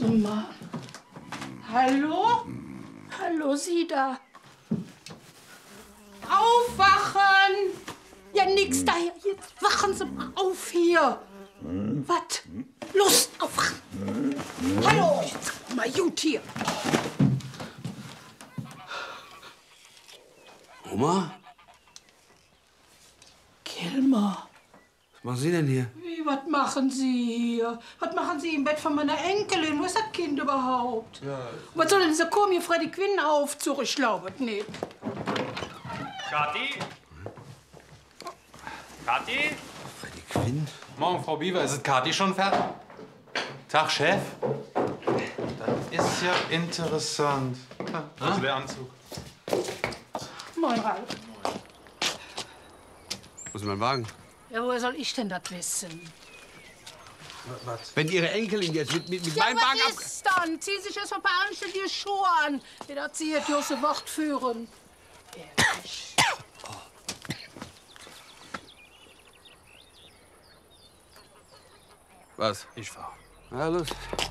Oma. Hallo? Hallo, Sie da. Aufwachen! Ja, nix da. Jetzt wachen Sie mal auf hier. Was? Los, aufwachen. Hallo, jetzt mal gut hier. Oma? Kilmer. Was machen Sie denn hier? Wie, was machen Sie hier? Was machen Sie im Bett von meiner Enkelin? Wo ist das Kind überhaupt? Ja. Was soll denn dieser komische Freddy Quinn Aufzug? Ich glaube es nicht. Kathi? Kathi? Freddy Quinn? Morgen, Frau Bieber. Ist es Kathi schon fertig? Tag, Chef. Das ist ja interessant. Also der Anzug. Moin, Ralf. Wo ist mein Wagen? Ja, woher soll ich denn das wissen? Was? Wenn Ihre Enkelin jetzt mit Ja, meinem Wagen was ist dann? Zieh sich erst mal ein paar anständige Schuhe an. Der Sie jetzt Jose Wort führen. Ehrlich. Was? Ich fahr. Ja, los.